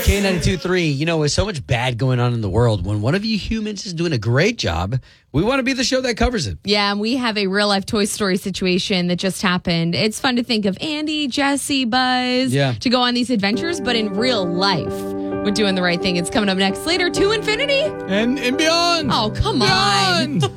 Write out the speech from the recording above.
K92.3, with so much bad going on in the world, when one of you humans is doing a great job, we want to be the show that covers it. Yeah, and we have a real-life Toy Story situation that just happened. It's fun to think of Andy, Jesse, Buzz to go on these adventures, but in real life, we're doing the right thing. It's coming up next later, to infinity and beyond. Oh, come on.